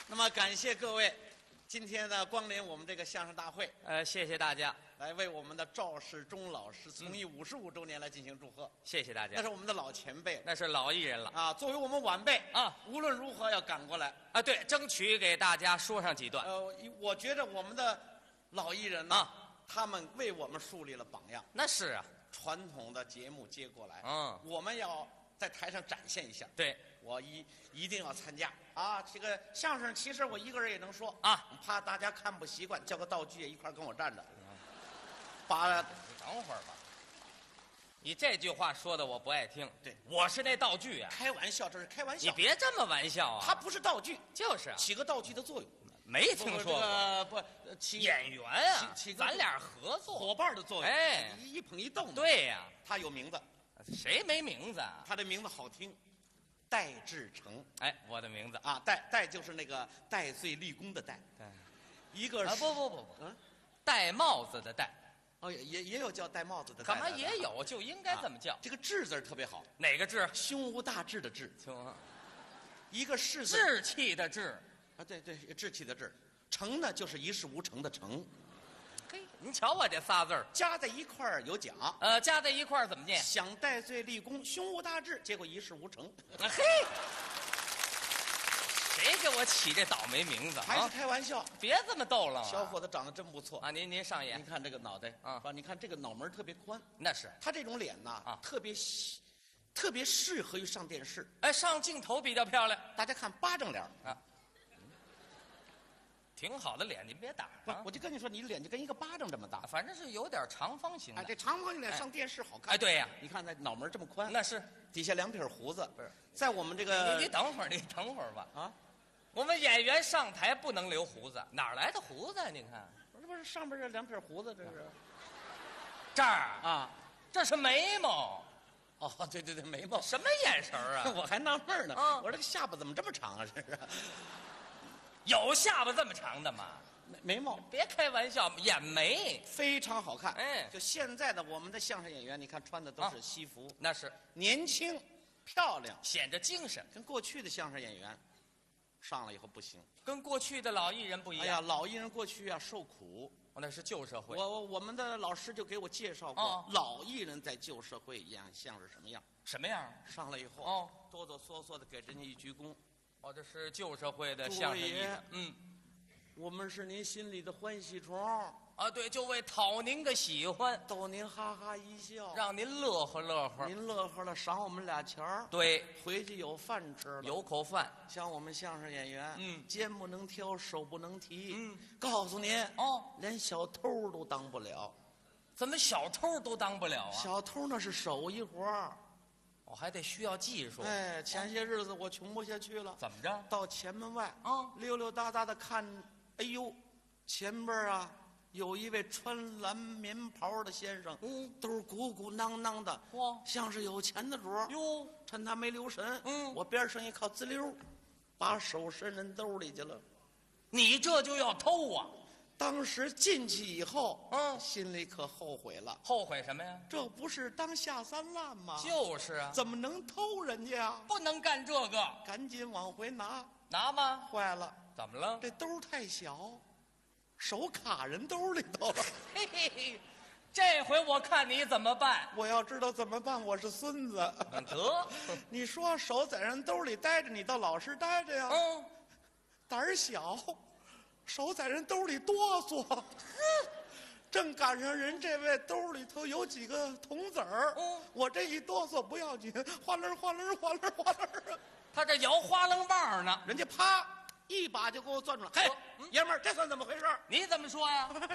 那么感谢各位今天呢光临我们这个相声大会， 谢谢大家， 来为我们的赵世忠老师从艺55周年来进行祝贺。 谢谢大家。 那是我们的老前辈了， 那是老艺人了啊！作为我们晚辈啊， 无论如何要赶过来啊！对，争取给大家说上几段。 我觉得我们的老艺人呢，他们为我们树立了榜样。 那是啊， 传统的节目接过来，我们要在台上展现一下。 对， 我一定要参加啊！这个相声其实我一个人也能说啊， 怕大家看不习惯，叫个道具也一块跟我站着。 你等会儿吧，你这句话说的我不爱听。 对， 我是那道具啊！ 开玩笑，这是开玩笑。 你别这么玩笑啊！ 它不是道具， 就是起个道具的作用。 没听说过， 起演员啊， 起咱俩合作伙伴的作用。 哎， 一捧一逗。 对呀， 他有名字， 谁没名字啊？ 他的名字好听，戴志诚。 哎，我的名字啊，戴就是那个戴罪立功的戴。 对， 一个是不，戴帽子的戴。 哦，也有叫戴帽子的戴。 干嘛也有，就应该这么叫。 这个志字特别好。 哪个志？ 胸无大志的志。 行。 一个士字。 志气的志。 啊，对，志气的志。诚呢，就是一事无成的成。 嘿，您瞧我这仨字儿加在一块儿有奖。 加在一块儿怎么念？ 想戴罪立功，胸无大志，结果一事无成。 嘿，谁给我起这倒霉名字？ 还是开玩笑， 别这么逗了。 小伙子长得真不错啊！您上眼， 您看这个脑袋啊，你看这个脑门特别宽。 那是他这种脸呐，特别适合于上电视。 哎，上镜头比较漂亮。 大家看巴掌脸啊。 挺好的脸，您别打啊！我就跟你说，你脸就跟一个巴掌这么大， 反正是有点长方形的。 哎，这长方形脸上电视好看。 哎，对呀， 你看那脑门这么宽， 那是底下2撇胡子。不是，在我们这个， 你等会儿吧。 啊， 我们演员上台不能留胡子，哪来的胡子？您看， 不是上边这2撇胡子，这是这儿啊， 这是眉毛。 哦，对，眉毛。 什么眼神啊？ 我还纳闷呢。我这个下巴怎么这么长啊？这是。 有下巴这么长的吗？ 眉毛， 别开玩笑，眼眉非常好看。 哎， 就现在的我们的相声演员，你看穿的都是西服， 那是年轻、漂亮， 显着精神。 跟过去的相声演员上了以后不行， 跟过去的老艺人不一样。 哎呀，老艺人过去啊受苦， 那是旧社会。 我们的老师就给我介绍过，老艺人在旧社会演相声什么样？ 什么样？ 上来以后，哆哆嗦嗦的给人家一鞠躬。 这是旧社会的相声艺人。 我们是您心里的欢喜虫啊！对，就为讨您个喜欢， 逗您哈哈一笑， 让您乐呵乐呵。 您乐呵了，赏我们俩钱儿。 对， 回去有饭吃了， 有口饭。 像我们相声演员，肩不能挑，手不能提。告诉您连小偷都当不了。 怎么小偷都当不了啊？ 小偷那是手艺活儿。 我还得需要技术。 哎，前些日子我穷不下去了， 怎么着？ 到前门外溜溜达达的看。哎呦，前边啊有一位穿蓝棉袍的先生，都鼓鼓囊囊的，像是有钱的主儿。哟，趁他没留神，我边上一靠，滋溜，把手伸人兜里去了。 你这就要偷啊！ 当时进去以后，心里可后悔了。 后悔什么呀？ 这不是当下三滥吗？ 就是啊， 怎么能偷人家啊？ 不能干这个， 赶紧往回拿吗？ 坏了。 怎么了？ 这兜太小，手卡人兜里头了。 嘿嘿嘿，这回我看你怎么办？ 我要知道怎么办，我是孙子。 得， 你说手在人兜里待着，你倒老实待着呀。胆儿小，手在人兜里哆嗦。正赶上人这位兜里头有几个铜子儿，我这一哆嗦不要紧，哗楞哗楞哗楞哗楞。 他这摇花楞棒呢， 人家啪一把就给我攥住了。嘿，爷们儿，这算怎么回事？ 你怎么说呀？